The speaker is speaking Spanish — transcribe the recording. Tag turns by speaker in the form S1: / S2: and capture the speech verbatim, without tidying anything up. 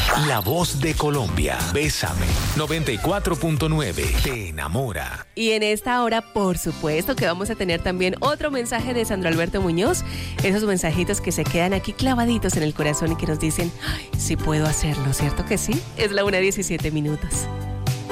S1: La voz de Colombia. Bésame. noventa y cuatro punto nueve. Te enamora.
S2: Y en esta hora, por supuesto, que vamos a tener también otro mensaje de Sandro Alberto Muñoz. Esos mensajitos que se quedan aquí clavaditos en el corazón y que nos dicen, ay, sí puedo hacerlo, ¿cierto que sí? Es la una diecisiete minutos.